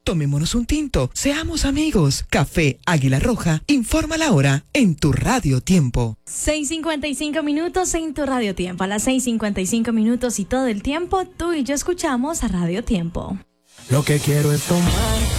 Tomémonos un tinto, seamos amigos. Café Águila Roja, informa la hora en tu Radio Tiempo. 6:55 en tu Radio Tiempo. A las 6:55 y todo el tiempo, tú y yo escuchamos a Radio Tiempo. Lo que quiero es tomar